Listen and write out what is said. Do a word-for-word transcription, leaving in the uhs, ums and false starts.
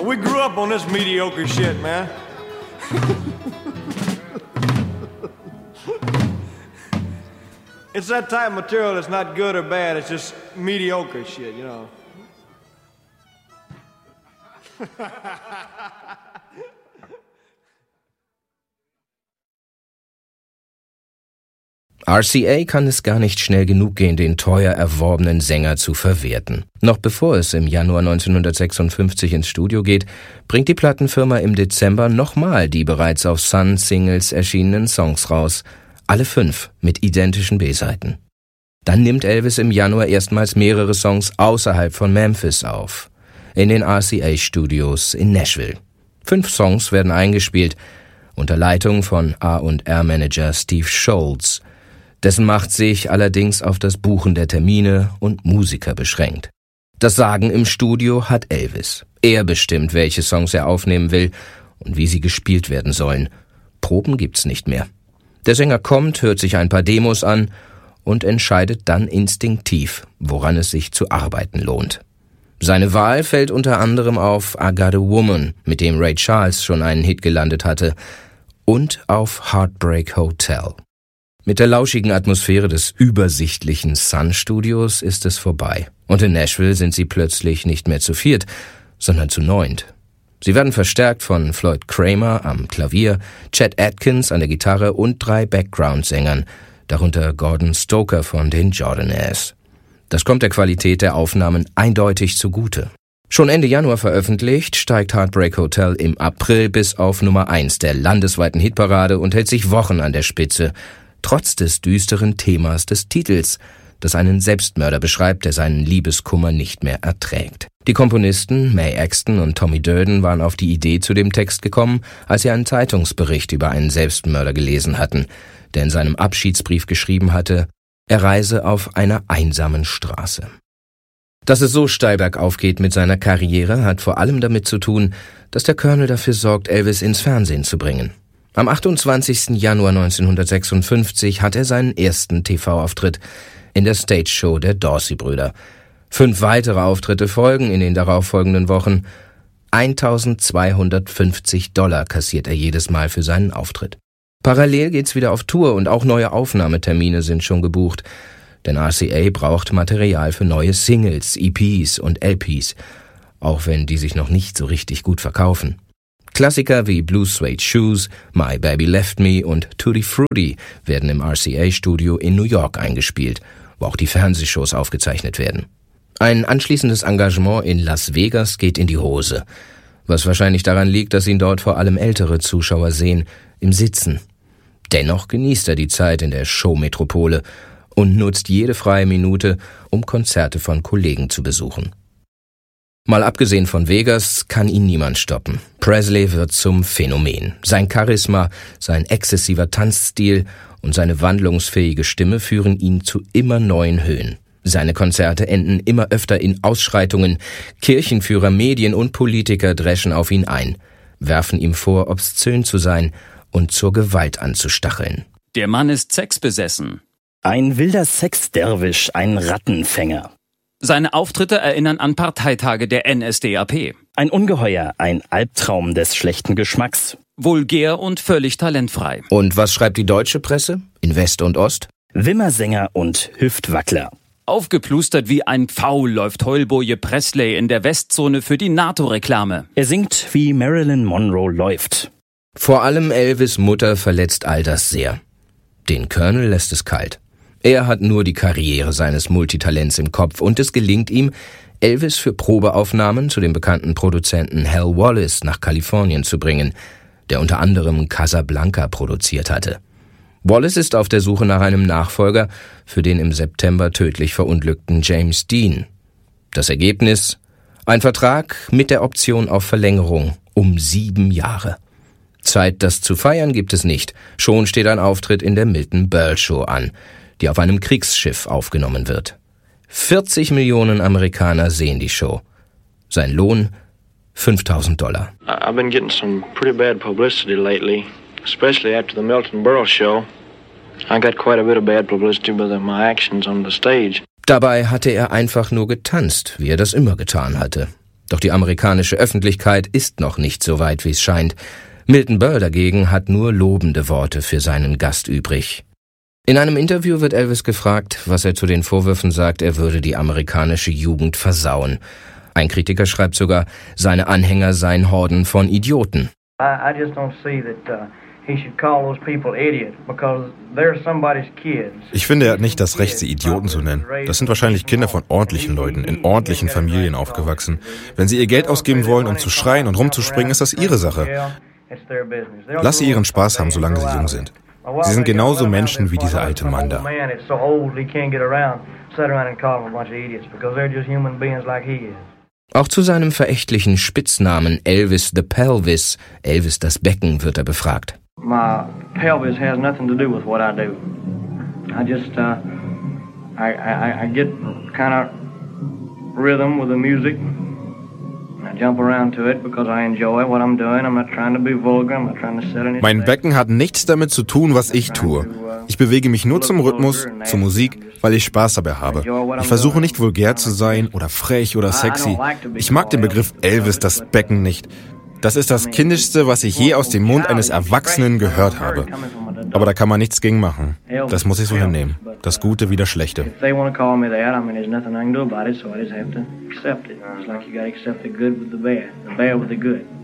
We grew up on this mediocre shit, man. It's that type of material that's not good or bad, it's just mediocre shit, you know. R C A kann es gar nicht schnell genug gehen, den teuer erworbenen Sänger zu verwerten. Noch bevor es im Januar neunzehnhundertsechsundfünfzig ins Studio geht, bringt die Plattenfirma im Dezember nochmal die bereits auf Sun-Singles erschienenen Songs raus. Alle fünf mit identischen B-Seiten. Dann nimmt Elvis im Januar erstmals mehrere Songs außerhalb von Memphis auf. In den R C A-Studios in Nashville. Fünf Songs werden eingespielt, unter Leitung von A und R-Manager Steve Scholz. Dessen Macht sich allerdings auf das Buchen der Termine und Musiker beschränkt. Das Sagen im Studio hat Elvis. Er bestimmt, welche Songs er aufnehmen will und wie sie gespielt werden sollen. Proben gibt's nicht mehr. Der Sänger kommt, hört sich ein paar Demos an und entscheidet dann instinktiv, woran es sich zu arbeiten lohnt. Seine Wahl fällt unter anderem auf I Got a Woman, mit dem Ray Charles schon einen Hit gelandet hatte, und auf Heartbreak Hotel. Mit der lauschigen Atmosphäre des übersichtlichen Sun-Studios ist es vorbei. Und in Nashville sind sie plötzlich nicht mehr zu viert, sondern zu neunt. Sie werden verstärkt von Floyd Kramer am Klavier, Chet Atkins an der Gitarre und drei Background-Sängern, darunter Gordon Stoker von den Jordanaires. Das kommt der Qualität der Aufnahmen eindeutig zugute. Schon Ende Januar veröffentlicht, steigt Heartbreak Hotel im April bis auf Nummer eins der landesweiten Hitparade und hält sich Wochen an der Spitze, trotz des düsteren Themas des Titels, das einen Selbstmörder beschreibt, der seinen Liebeskummer nicht mehr erträgt. Die Komponisten Mae Axton und Tommy Durden waren auf die Idee zu dem Text gekommen, als sie einen Zeitungsbericht über einen Selbstmörder gelesen hatten, der in seinem Abschiedsbrief geschrieben hatte, er reise auf einer einsamen Straße. Dass es so steil bergauf geht mit seiner Karriere, hat vor allem damit zu tun, dass der Colonel dafür sorgt, Elvis ins Fernsehen zu bringen. Am achtundzwanzigsten Januar neunzehnhundertsechsundfünfzig hat er seinen ersten T V-Auftritt in der Stage-Show der Dorsey-Brüder. Fünf weitere Auftritte folgen in den darauffolgenden Wochen. eintausendzweihundertfünfzig Dollar kassiert er jedes Mal für seinen Auftritt. Parallel geht's wieder auf Tour und auch neue Aufnahmetermine sind schon gebucht. Denn R C A braucht Material für neue Singles, E Ps und L Ps, auch wenn die sich noch nicht so richtig gut verkaufen. Klassiker wie Blue Suede Shoes, My Baby Left Me und Tutti Frutti werden im R C A-Studio in New York eingespielt, wo auch die Fernsehshows aufgezeichnet werden. Ein anschließendes Engagement in Las Vegas geht in die Hose, was wahrscheinlich daran liegt, dass ihn dort vor allem ältere Zuschauer sehen, im Sitzen. Dennoch genießt er die Zeit in der Showmetropole und nutzt jede freie Minute, um Konzerte von Kollegen zu besuchen. Mal abgesehen von Vegas kann ihn niemand stoppen. Presley wird zum Phänomen. Sein Charisma, sein exzessiver Tanzstil und seine wandlungsfähige Stimme führen ihn zu immer neuen Höhen. Seine Konzerte enden immer öfter in Ausschreitungen. Kirchenführer, Medien und Politiker dreschen auf ihn ein, werfen ihm vor, obszön zu sein und zur Gewalt anzustacheln. Der Mann ist sexbesessen. Ein wilder Sexderwisch, ein Rattenfänger. Seine Auftritte erinnern an Parteitage der N S D A P. Ein Ungeheuer, ein Albtraum des schlechten Geschmacks. Vulgär und völlig talentfrei. Und was schreibt die deutsche Presse? In West und Ost? Wimmersänger und Hüftwackler. Aufgeplustert wie ein Pfau läuft Heulboje Presley in der Westzone für die NATO-Reklame. Er singt, wie Marilyn Monroe läuft. Vor allem Elvis' Mutter verletzt all das sehr. Den Colonel lässt es kalt. Er hat nur die Karriere seines Multitalents im Kopf und es gelingt ihm, Elvis für Probeaufnahmen zu dem bekannten Produzenten Hal Wallis nach Kalifornien zu bringen, der unter anderem Casablanca produziert hatte. Wallis ist auf der Suche nach einem Nachfolger für den im September tödlich verunglückten James Dean. Das Ergebnis? Ein Vertrag mit der Option auf Verlängerung um sieben Jahre. Zeit, das zu feiern, gibt es nicht. Schon steht ein Auftritt in der Milton Berle Show an, die auf einem Kriegsschiff aufgenommen wird. vierzig Millionen Amerikaner sehen die Show. Sein Lohn fünftausend Dollar. I've been getting some pretty bad publicity lately, especially after the Milton Berle show. I got quite a bit of bad publicity with my actions on the stage. Dabei hatte er einfach nur getanzt, wie er das immer getan hatte. Doch die amerikanische Öffentlichkeit ist noch nicht so weit, wie es scheint. Milton Berle dagegen hat nur lobende Worte für seinen Gast übrig. In einem Interview wird Elvis gefragt, was er zu den Vorwürfen sagt, er würde die amerikanische Jugend versauen. Ein Kritiker schreibt sogar, seine Anhänger seien Horden von Idioten. I, I just don't see that uh, he should call those people idiots because they're somebody's kids. Ich finde, er hat nicht das Recht, sie Idioten zu nennen. Das sind wahrscheinlich Kinder von ordentlichen Leuten, in ordentlichen Familien aufgewachsen. Wenn sie ihr Geld ausgeben wollen, um zu schreien und rumzuspringen, ist das ihre Sache. Lass sie ihren Spaß haben, solange sie jung sind. Sie sind genauso Menschen wie dieser alte Mann da. Auch zu seinem verächtlichen Spitznamen Elvis the Pelvis, Elvis das Becken, wird er befragt. My pelvis has nothing to do with what I do. I just, uh, I, I, I get kind of rhythm with the music. I jump around to it because I enjoy what I'm doing. I'm not trying to be vulgar. I'm not trying to set anything. Mein Becken hat nichts damit zu tun, was ich tue. Ich bewege mich nur zum Rhythmus, zur Musik, weil ich Spaß dabei habe. Ich versuche nicht vulgär zu sein oder frech oder sexy. Ich mag den Begriff Elvis das Becken nicht. Das ist das Kindischste, was ich je aus dem Mund eines Erwachsenen gehört habe. Aber da kann man nichts gegen machen. Das muss ich so hinnehmen. Das Gute wie das Schlechte. If they want to call me that, I mean, there's nothing I can do about it, so I just have to accept it. It's like you got to accept the good with the bad, the bad with the good.